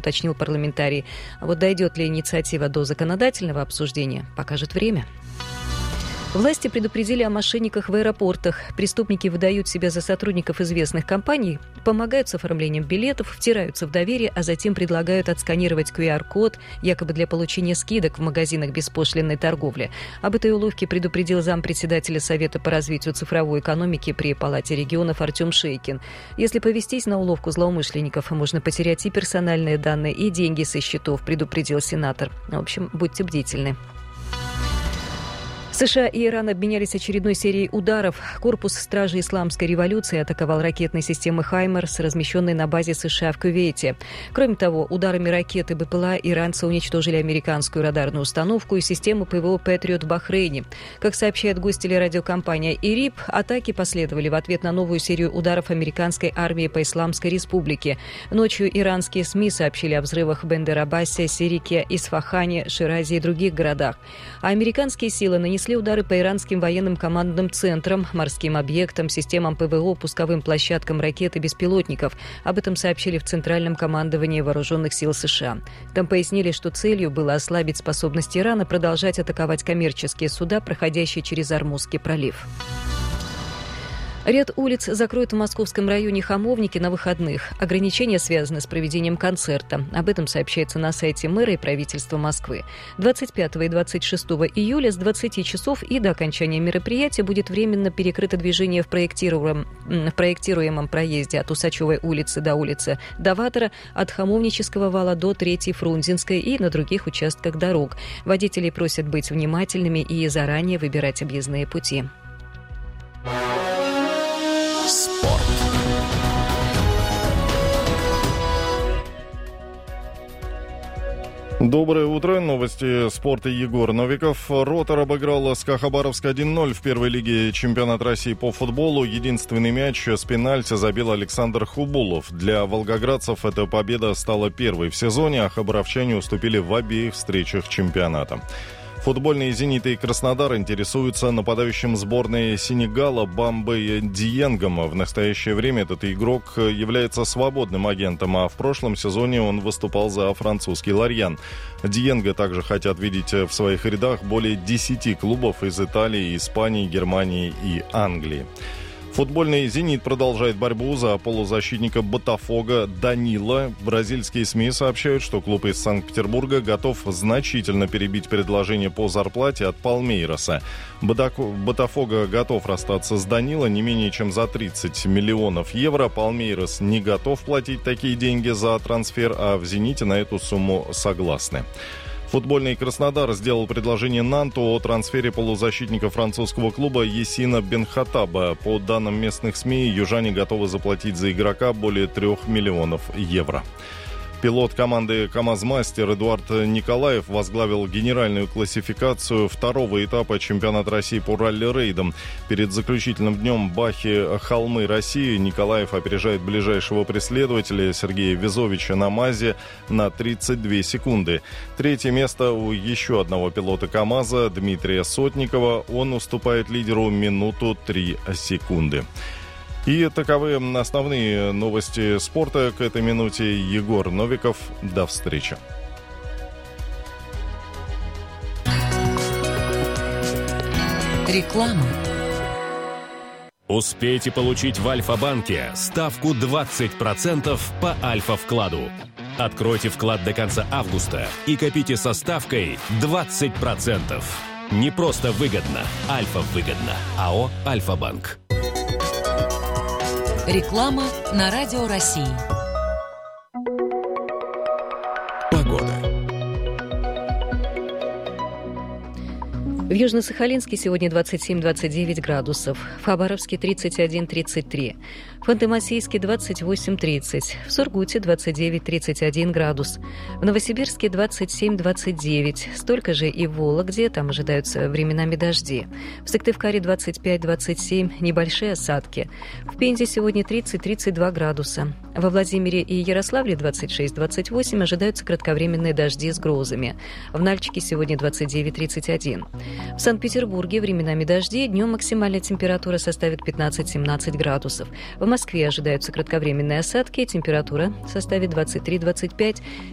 уточнил парламентарий. А вот дойдет ли инициатива до законодательного обсуждения, покажет время. Власти предупредили о мошенниках в аэропортах. Преступники выдают себя за сотрудников известных компаний, помогают с оформлением билетов, втираются в доверие, а затем предлагают отсканировать QR-код, якобы для получения скидок в магазинах беспошлинной торговли. Об этой уловке предупредил зампредседателя Совета по развитию цифровой экономики при Палате регионов Артем Шейкин. Если повестись на уловку злоумышленников, можно потерять и персональные данные, и деньги со счетов, предупредил сенатор. В общем, будьте бдительны. США и Иран обменялись очередной серией ударов. Корпус стражи Исламской революции атаковал ракетной системой «Хаймарс», размещенной на базе США в Кувейте. Кроме того, ударами ракеты БПЛА иранцы уничтожили американскую радарную установку и систему ПВО «Патриот» в Бахрейне. Как сообщает гостелерадиокомпания ИРИБ, атаки последовали в ответ на новую серию ударов американской армии по Исламской республике. Ночью иранские СМИ сообщили о взрывах в Бендер-Аббасе, Сирике, Исфахане, Ширазе и других городах. А американские силы нанесли удары по иранским военным командным центрам, морским объектам, системам ПВО, пусковым площадкам ракет и беспилотников. Об этом сообщили в Центральном командовании Вооруженных сил США. Там пояснили, что целью было ослабить способность Ирана продолжать атаковать коммерческие суда, проходящие через Ормузский пролив. Ряд улиц закроют в московском районе Хамовники на выходных. Ограничения связаны с проведением концерта. Об этом сообщается на сайте мэра и правительства Москвы. 25 и 26 июля с 20 часов и до окончания мероприятия будет временно перекрыто движение в проектируемом проезде от Усачевой улицы до улицы Даватора, от Хамовнического вала до 3-й Фрунзенской и на других участках дорог. Водителей просят быть внимательными и заранее выбирать объездные пути. Спорт. Доброе утро. Новости спорта. Егор Новиков. Ротор обыграл СКА Хабаровск 1-0 в первой лиге чемпионата России по футболу. Единственный мяч с пенальти забил Александр Хубулов. Для волгоградцев эта победа стала первой в сезоне, а хабаровчане уступили в обеих встречах чемпионата. Футбольные «Зениты» и «Краснодар» интересуются нападающим сборной Сенегала Бамбой Диенгом. В настоящее время этот игрок является свободным агентом, а в прошлом сезоне он выступал за французский «Лорьян». Диенга также хотят видеть в своих рядах более 10 клубов из Италии, Испании, Германии и Англии. Футбольный «Зенит» продолжает борьбу за полузащитника «Ботафого» Данила. Бразильские СМИ сообщают, что клуб из Санкт-Петербурга готов значительно перебить предложение по зарплате от Палмейроса. «Ботафого» готов расстаться с Данила не менее чем за 30 миллионов евро. Палмейрос не готов платить такие деньги за трансфер, а в «Зените» на эту сумму согласны. Футбольный «Краснодар» сделал предложение Нанту о трансфере полузащитника французского клуба Ясина Бенхатаба. По данным местных СМИ, южане готовы заплатить за игрока более 3 миллионов евро. Пилот команды «КамАЗ-Мастер» Эдуард Николаев возглавил генеральную классификацию второго этапа чемпионата России по ралли-рейдам. Перед заключительным днем Бахи «Холмы России» Николаев опережает ближайшего преследователя Сергея Везовича на МАЗе на 32 секунды. Третье место у еще одного пилота КамАЗа Дмитрия Сотникова. Он уступает лидеру минуту 3 секунды. И таковы основные новости спорта к этой минуте. Егор Новиков. До встречи. Реклама. Успейте получить в Альфа-банке ставку 20% по Альфа-вкладу. Откройте вклад до конца августа и копите со ставкой 20%. Не просто выгодно, Альфа-выгодно. АО «Альфа-банк». Реклама на Радио России. Погода. В Южно-Сахалинске сегодня 27-29 градусов, в Хабаровске 31-33, в Ханты-Мансийске 28-30, в Сургуте 29-31 градус, в Новосибирске 27-29, столько же и в Вологде, там ожидаются временами дожди, в Сыктывкаре 25-27, небольшие осадки, в Пензе сегодня 30-32 градуса, во Владимире и Ярославле 26-28 ожидаются кратковременные дожди с грозами, в Нальчике сегодня 29-31. В Санкт-Петербурге временами дожди, днем максимальная температура составит 15-17 градусов. В Москве ожидаются кратковременные осадки, температура составит 23-25.